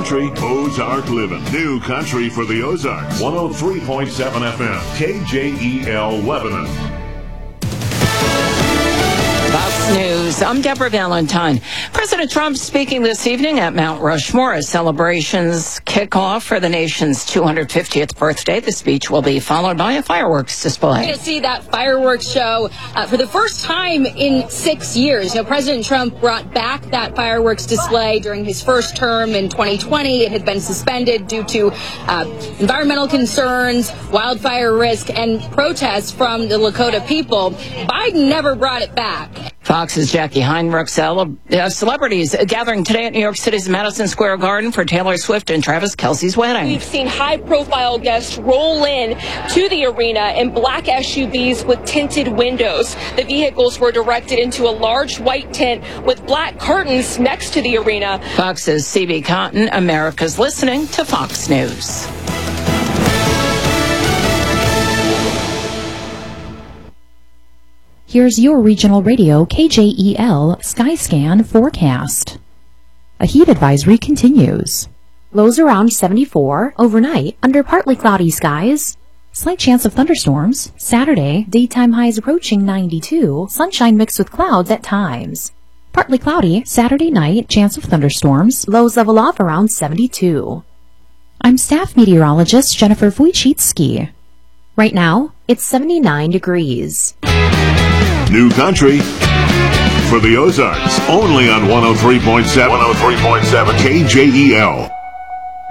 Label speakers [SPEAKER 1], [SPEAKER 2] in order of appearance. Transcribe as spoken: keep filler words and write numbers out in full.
[SPEAKER 1] country, Ozark living. New country for the Ozarks. one oh three point seven F M. K J E L Lebanon.
[SPEAKER 2] Fox News. I'm Deborah Valentine. President Trump speaking this evening at Mount Rushmore as celebrations kick off for the nation's two hundred fiftieth birthday. The speech will be followed by a fireworks display.
[SPEAKER 3] We're going to see that fireworks show uh, for the first time in six years. You know, President Trump brought back that fireworks display during his first term in twenty twenty. It had been suspended due to uh, environmental concerns, wildfire risk, and protests from the Lakota people. Biden never brought it back.
[SPEAKER 2] Fox's Jackie Heinrich. Uh, celebrities gathering today at New York City's Madison Square Garden for Taylor Swift and Travis Kelce's wedding.
[SPEAKER 4] We've seen high-profile guests roll in to the arena in black S U Vs with tinted windows. The vehicles were directed into a large white tent with black curtains next to the arena.
[SPEAKER 2] Fox's C B Cotton. America's listening to Fox News.
[SPEAKER 5] Here's your regional radio K J E L Skyscan forecast. A heat advisory continues. Lows around seventy-four, overnight under partly cloudy skies. Slight chance of thunderstorms. Saturday, daytime highs approaching ninety-two, sunshine mixed with clouds at times. Partly cloudy, Saturday night, chance of thunderstorms. Lows level off around seventy-two. I'm staff meteorologist Jennifer Wojcicki. Right now, it's seventy-nine degrees.
[SPEAKER 1] New country for the Ozarks. Only on one oh three point seven. one oh three point seven K J E L.